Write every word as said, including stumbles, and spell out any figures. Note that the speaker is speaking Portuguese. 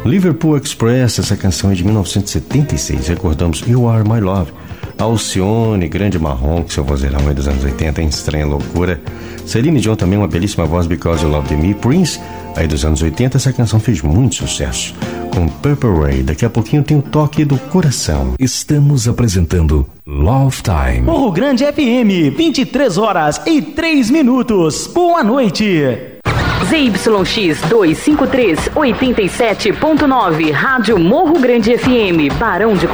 Liverpool Express, essa canção é de mil novecentos e setenta e seis. Recordamos You Are My Love. Alcione, grande marrom, que seu vozeirão é dos anos oitenta, em estranha loucura. Celine Dion também, uma belíssima voz, Because You Loved Me. Prince, aí dos anos oitenta, essa canção fez muito sucesso. Com Purple Rain, daqui a pouquinho tem o toque do coração. Estamos apresentando Love Time. Morro Grande F M, vinte e três horas e três minutos. Boa noite. Z Y X duzentos e cinquenta e três, oitenta e sete ponto nove, Rádio Morro Grande F M, Barão de